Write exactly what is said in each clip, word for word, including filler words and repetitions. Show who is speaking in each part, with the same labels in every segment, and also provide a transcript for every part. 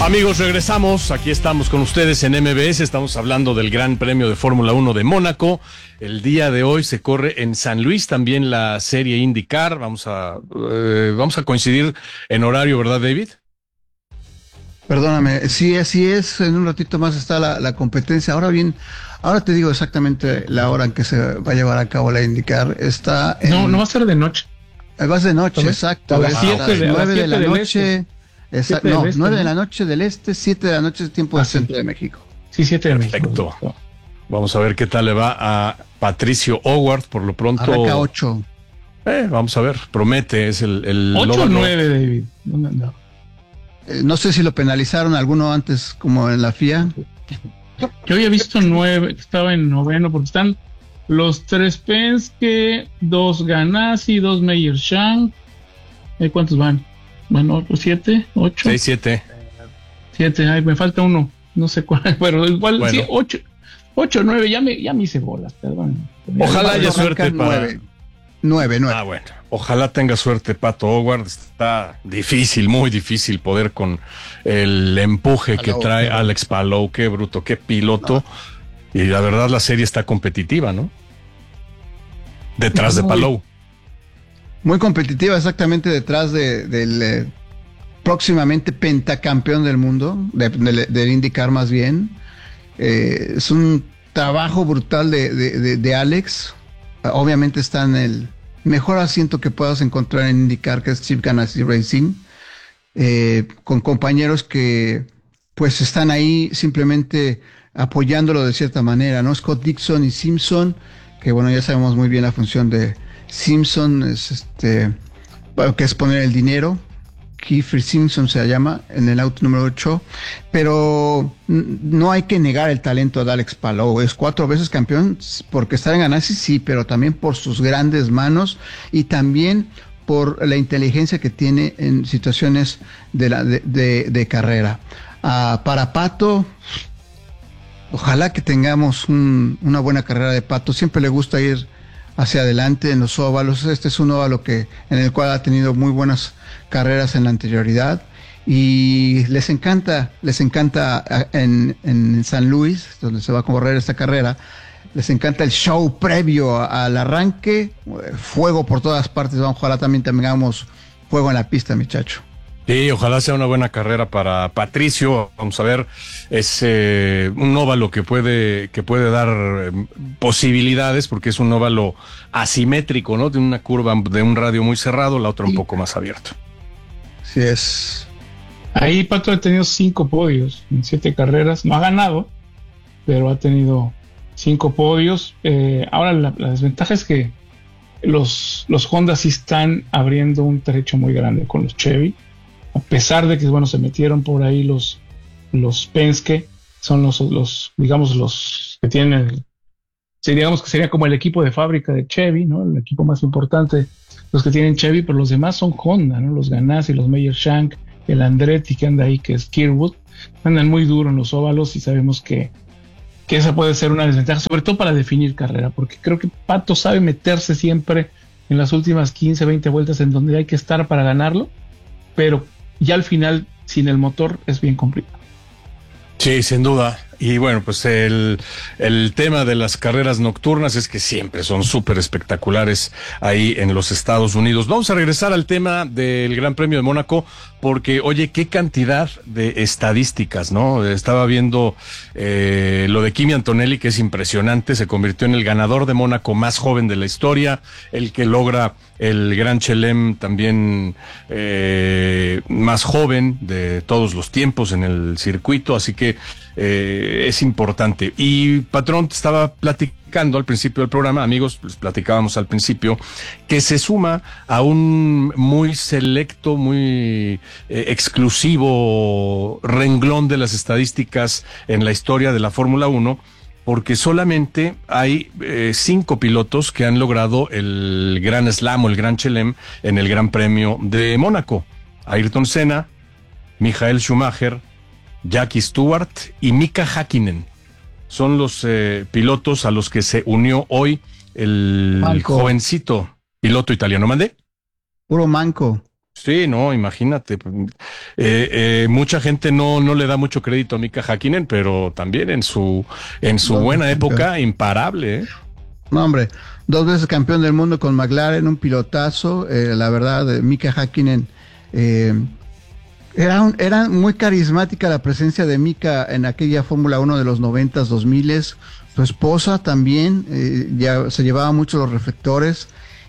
Speaker 1: Amigos, regresamos. Aquí estamos con ustedes en M B S. Estamos hablando del Gran Premio de Fórmula uno de Mónaco. El día de hoy se corre en San Luis también la serie IndyCar. Vamos a, eh, vamos a coincidir en horario, ¿verdad, David?
Speaker 2: Perdóname, sí, así es. En un ratito más está la, la competencia. Ahora bien, ahora te digo exactamente la hora en que se va a llevar a cabo la IndyCar. Está en...
Speaker 3: No, no va a ser de noche.
Speaker 2: Va a ser de noche,
Speaker 3: ¿sabes?
Speaker 2: exacto.
Speaker 3: A las siete de,
Speaker 2: nueve de la noche.
Speaker 3: Este.
Speaker 2: Exacto, no,
Speaker 3: este,
Speaker 2: nueve
Speaker 3: ¿no?
Speaker 2: de la noche del este, siete de la noche tiempo del
Speaker 3: ah,
Speaker 2: centro
Speaker 3: sí.
Speaker 2: de México.
Speaker 3: Sí, siete de México.
Speaker 1: Perfecto. Vamos a ver qué tal le va a Patricio Howard. Por lo pronto.
Speaker 2: Arranca ocho.
Speaker 1: Eh, vamos a ver, promete, es el... el
Speaker 3: ocho o nueve, David. No, no, no.
Speaker 2: Eh, no sé si lo penalizaron alguno antes, como en la F I A.
Speaker 3: Yo había visto nueve, estaba en noveno, porque están los tres Penske, dos Ganassi, dos Meyer Shank. ¿Eh, ¿Cuántos van? Bueno, siete, ocho.
Speaker 1: seis, siete.
Speaker 3: Siete, ay, me falta uno. No sé cuál, pero igual,
Speaker 1: Bueno.
Speaker 3: sí, ocho. Ocho, nueve, ya me, ya me hice bolas, perdón.
Speaker 1: Ojalá haya
Speaker 2: Arranca
Speaker 1: suerte para...
Speaker 2: nueve. Nueve, nueve.
Speaker 1: Ah, bueno. Ojalá tenga suerte Pato Howard. Está difícil, muy difícil poder con el empuje que
Speaker 2: Palou,
Speaker 1: trae
Speaker 2: qué
Speaker 1: Alex Palou. Qué bruto, qué piloto. No. Y la verdad la serie está competitiva, ¿no? Detrás de Palou.
Speaker 2: Muy competitiva, exactamente detrás de, del eh, próximamente pentacampeón del mundo, de, de, del IndyCar más bien. Eh, es un trabajo brutal de, de, de, de Alex. Obviamente está en el mejor asiento que puedas encontrar en IndyCar, que es Chip Ganassi Racing, eh, con compañeros que pues están ahí simplemente apoyándolo de cierta manera, ¿no? Scott Dixon y Simpson, que bueno, ya sabemos muy bien la función de Simpson, es este, que es poner el dinero. Kiefer Simpson se llama, en el auto número ocho, pero no hay que negar el talento de Alex Palou. Es cuatro veces campeón porque está en Ganassi, sí, pero también por sus grandes manos y también por la inteligencia que tiene en situaciones de, la, de, de, de carrera. Uh, para Pato, ojalá que tengamos un, una buena carrera de Pato. Siempre le gusta ir hacia adelante en los óvalos. Este es un óvalo que, en el cual ha tenido muy buenas carreras en la anterioridad y les encanta, les encanta en, en San Luis, donde se va a correr esta carrera, les encanta el show previo al arranque, fuego por todas partes. Ojalá también tengamos fuego en la pista, muchacho.
Speaker 1: Sí, ojalá sea una buena carrera para Patricio. Vamos a ver, es eh, un óvalo que puede que puede dar eh, posibilidades porque es un óvalo asimétrico, ¿no? De una curva de un radio muy cerrado, la otra un poco más abierto.
Speaker 2: Sí es.
Speaker 3: Ahí Pato ha tenido cinco podios en siete carreras, no ha ganado, pero ha tenido cinco podios. Eh, ahora la, la desventaja es que los, los Honda sí están abriendo un trecho muy grande con los Chevy. A pesar de que, bueno, se metieron por ahí los, los Penske, son los, los, digamos, los que tienen, el, sí, digamos que sería como el equipo de fábrica de Chevy, ¿no? El equipo más importante, los que tienen Chevy, pero los demás son Honda, ¿no? Los Ganassi, los Meyer Shank, el Andretti que anda ahí, que es Kirkwood, andan muy duro en los óvalos y sabemos que, que esa puede ser una desventaja, sobre todo para definir carrera, porque creo que Pato sabe meterse siempre en las últimas quince, veinte vueltas en donde hay que estar para ganarlo, pero ya al final, sin el motor, es bien complicado.
Speaker 1: Sí, sin duda. Y bueno, pues el, el tema de las carreras nocturnas es que siempre son súper espectaculares ahí en los Estados Unidos. Vamos a regresar al tema del Gran Premio de Mónaco porque, oye, qué cantidad de estadísticas, ¿no? Estaba viendo eh, lo de Kimi Antonelli, que es impresionante, se convirtió en el ganador de Mónaco más joven de la historia, el que logra el Gran Chelem también eh, más joven de todos los tiempos en el circuito, así que eh, es importante. Y Patrón, te estaba platicando al principio del programa, amigos, les platicábamos al principio, que se suma a un muy selecto, muy eh, exclusivo renglón de las estadísticas en la historia de la Fórmula uno, porque solamente hay eh, cinco pilotos que han logrado el Gran Slam o el Gran Chelem en el Gran Premio de Mónaco. Ayrton Senna, Michael Schumacher, Jackie Stewart y Mika Häkkinen. Son los eh, pilotos a los que se unió hoy el
Speaker 2: Manco.
Speaker 1: jovencito piloto italiano. ¿Mandé?
Speaker 2: Puro manco.
Speaker 1: Sí, no, imagínate. Eh, eh, mucha gente no, no le da mucho crédito a Mika Häkkinen, pero también en su, en su
Speaker 2: Dos
Speaker 1: buena
Speaker 2: veces campeón.
Speaker 1: época, imparable, ¿eh?
Speaker 2: No, hombre, dos veces campeón del mundo con McLaren, un pilotazo. Eh, la verdad, eh, Mika Häkkinen. Eh, era, un- era muy carismática la presencia de Mika en aquella Fórmula Uno de los noventas, dos miles. Su esposa también eh, ya se llevaba mucho los reflectores.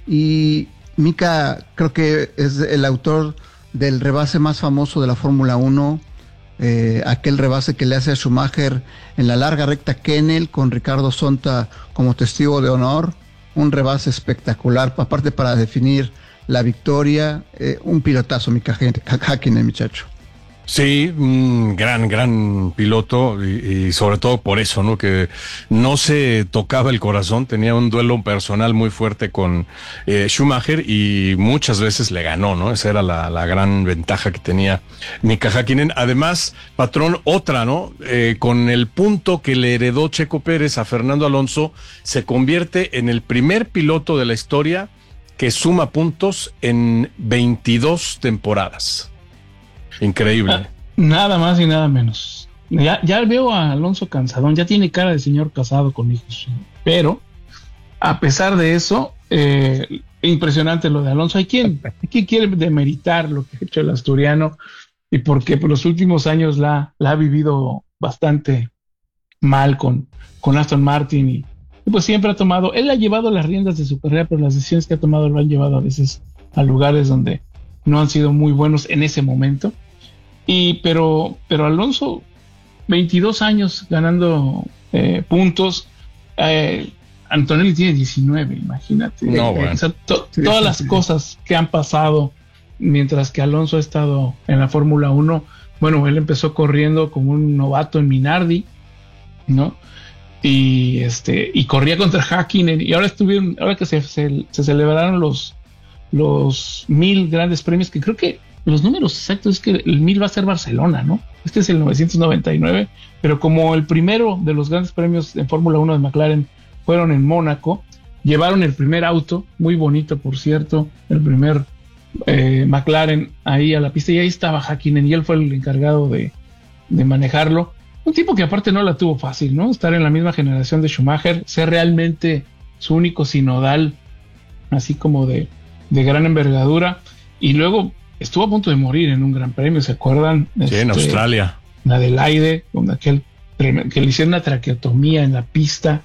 Speaker 2: Y Mika creo que es el autor del rebase más famoso de la Fórmula Uno, eh, aquel rebase que le hace a Schumacher en la larga recta Kennel con Ricardo Sonta como testigo de honor, un rebase espectacular, aparte para definir la victoria, eh, un pilotazo, Mika Häkkinen, muchacho.
Speaker 1: Sí, un gran, gran piloto y, y sobre todo por eso, ¿no? Que no se tocaba el corazón, tenía un duelo personal muy fuerte con eh, Schumacher y muchas veces le ganó, ¿no? Esa era la, la gran ventaja que tenía Mika Häkkinen. Además, patrón, otra, ¿no? Eh, con el punto que le heredó Checo Pérez a Fernando Alonso, se convierte en el primer piloto de la historia que suma puntos en veintidós temporadas. Increíble.
Speaker 3: Nada más y nada menos. Ya, ya veo a Alonso cansadón, ya tiene cara de señor casado con hijos. Pero, a pesar de eso, eh, impresionante lo de Alonso. Hay quien, hay quien quiere demeritar lo que ha hecho el asturiano y porque por los últimos años la, la ha vivido bastante mal con, con Aston Martin y, y pues siempre ha tomado, él ha llevado las riendas de su carrera, pero las decisiones que ha tomado lo han llevado a veces a lugares donde no han sido muy buenos en ese momento. Y pero, pero Alonso, veintidós años ganando eh, puntos. Eh, Antonelli tiene diecinueve, imagínate.
Speaker 1: No,
Speaker 3: Eh,
Speaker 1: bueno.
Speaker 3: o sea, to-
Speaker 2: Sí,
Speaker 3: todas
Speaker 2: sí,
Speaker 3: las
Speaker 2: sí.
Speaker 3: cosas que han pasado mientras que Alonso ha estado en la Fórmula Uno. Bueno, él empezó corriendo como un novato en Minardi, ¿no? Y este y corría contra Häkkinen y ahora estuvieron, ahora que se, se, se celebraron los los mil grandes premios, que creo que los números exactos es que el mil va a ser Barcelona, ¿no? Este es el novecientos noventa y nueve, pero como el primero de los grandes premios en Fórmula Uno de McLaren fueron en Mónaco, llevaron el primer auto, muy bonito por cierto, el primer eh, McLaren ahí a la pista y ahí estaba Häkkinen y él fue el encargado de, de manejarlo. Un tipo que aparte no la tuvo fácil, ¿no? Estar en la misma generación de Schumacher, ser realmente su único sinodal, así como de, de gran envergadura, y luego estuvo a punto de morir en un gran premio, ¿se acuerdan?
Speaker 1: Sí, en
Speaker 3: Este,
Speaker 1: Australia.
Speaker 3: en Adelaide, con aquel trem- que le hicieron una traqueotomía en la pista.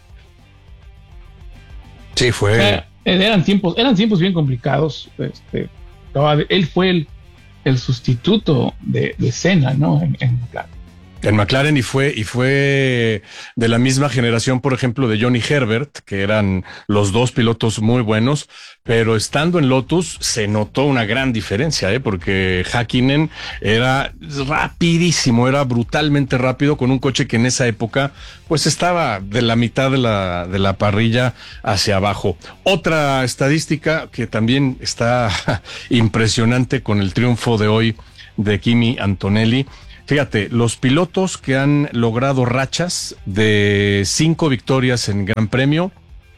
Speaker 1: Sí,
Speaker 3: O
Speaker 1: fue.
Speaker 3: sea, eran tiempos, eran tiempos bien complicados. Este, acaba de- él fue el, el sustituto de, de Senna, ¿no? En, en McLaren.
Speaker 1: En McLaren y fue, y fue de la misma generación, por ejemplo, de Johnny Herbert, que eran los dos pilotos muy buenos, pero estando en Lotus se notó una gran diferencia, ¿eh? Porque Häkkinen era rapidísimo, era brutalmente rápido con un coche que en esa época pues estaba de la mitad de la, de la parrilla hacia abajo. Otra estadística que también está impresionante con el triunfo de hoy de Kimi Antonelli. Fíjate, los pilotos que han logrado rachas de cinco victorias en Gran Premio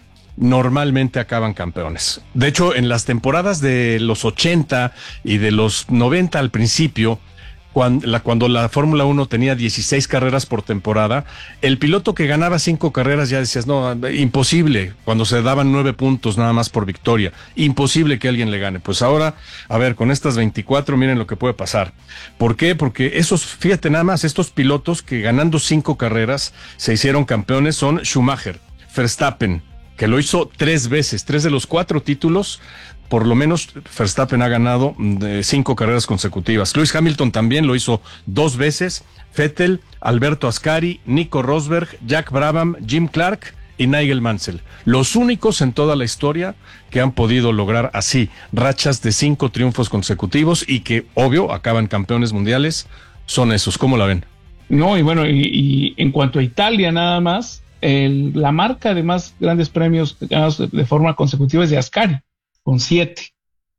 Speaker 1: normalmente acaban campeones. De hecho, en las temporadas de los ochenta y de los noventa al principio, cuando la, cuando la Fórmula Uno tenía dieciséis carreras por temporada, el piloto que ganaba cinco carreras ya decías, no, imposible, cuando se daban nueve puntos nada más por victoria, imposible que alguien le gane. Pues ahora, a ver, con estas veinticuatro, miren lo que puede pasar. ¿Por qué? Porque esos, fíjate nada más, estos pilotos que ganando cinco carreras se hicieron campeones son Schumacher, Verstappen, que lo hizo tres veces, tres de los cuatro títulos, por lo menos Verstappen ha ganado de cinco carreras consecutivas. Lewis Hamilton también lo hizo dos veces, Vettel, Alberto Ascari, Nico Rosberg, Jack Brabham, Jim Clark y Nigel Mansell. Los únicos en toda la historia que han podido lograr así rachas de cinco triunfos consecutivos y que, obvio, acaban campeones mundiales, son esos. ¿Cómo la ven?
Speaker 3: No, y bueno, y, y en cuanto a Italia nada más, el, la marca de más grandes premios ganados de, de forma consecutiva es de Ascari, con siete.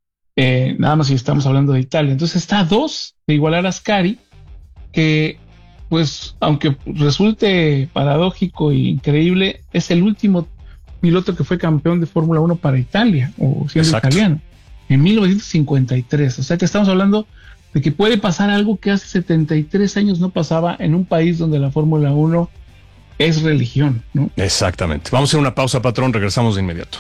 Speaker 3: Eh, nada más si estamos hablando de Italia. Entonces está a dos de igualar a Ascari, que pues aunque resulte paradójico e increíble, es el último piloto que fue campeón de Fórmula Uno para Italia, o siendo
Speaker 1: Exacto.
Speaker 3: italiano. en mil novecientos cincuenta y tres. O sea que estamos hablando de que puede pasar algo que hace setenta y tres años no pasaba en un país donde la Fórmula uno es religión, ¿no?
Speaker 1: Exactamente. Vamos a hacer una pausa, patrón, regresamos de inmediato.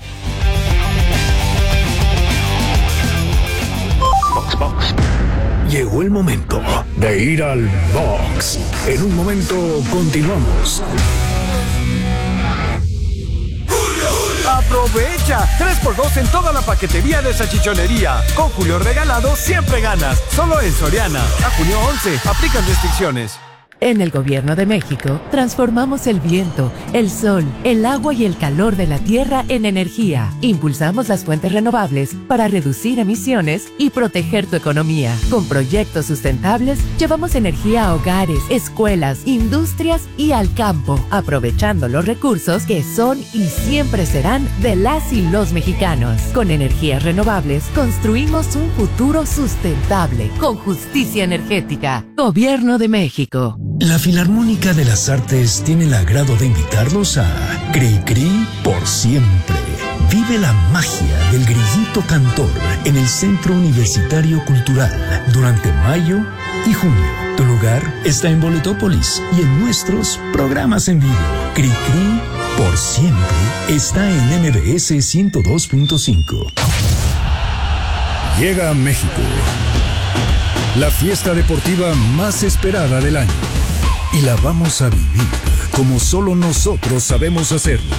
Speaker 4: Box, box. Llegó el momento de ir al box. En un momento continuamos.
Speaker 5: ¡Aprovecha! tres por dos en toda la paquetería de salchichonería. Con Julio regalado siempre ganas. Solo en Soriana. A junio once. Aplican restricciones.
Speaker 6: En el Gobierno de México, transformamos el viento, el sol, el agua y el calor de la tierra en energía. Impulsamos las fuentes renovables para reducir emisiones y proteger tu economía. Con proyectos sustentables, llevamos energía a hogares, escuelas, industrias y al campo, aprovechando los recursos que son y siempre serán de las y los mexicanos. Con energías renovables, construimos un futuro sustentable, con justicia energética. Gobierno de México.
Speaker 4: La Filarmónica de las Artes tiene el agrado de invitarlos a Cri Cri por siempre. Vive la magia del grillito cantor en el Centro Universitario Cultural durante mayo y junio. Tu lugar está en Boletópolis y en nuestros programas en vivo. Cri Cri por siempre está en M B S ciento dos punto cinco. Llega a México la fiesta deportiva más esperada del año. Y la vamos a vivir como solo nosotros sabemos hacerlo.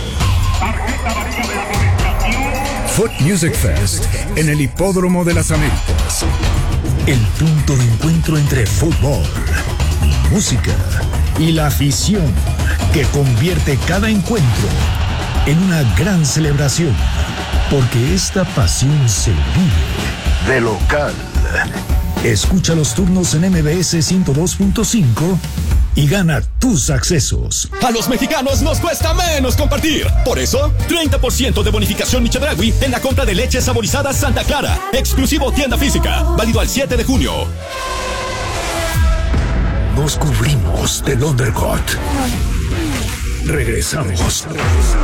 Speaker 4: Foot Music Fest en el Hipódromo de las Américas. El punto de encuentro entre fútbol, música y la afición que convierte cada encuentro en una gran celebración. Porque esta pasión se vive de local. Escucha los turnos en M B S ciento dos punto cinco y gana tus accesos.
Speaker 7: A los mexicanos nos cuesta menos compartir. Por eso, treinta por ciento de bonificación Michedragui en la compra de leche saborizada Santa Clara. Exclusivo tienda física. Válido al siete de junio.
Speaker 4: Nos cubrimos del undercut. Regresamos.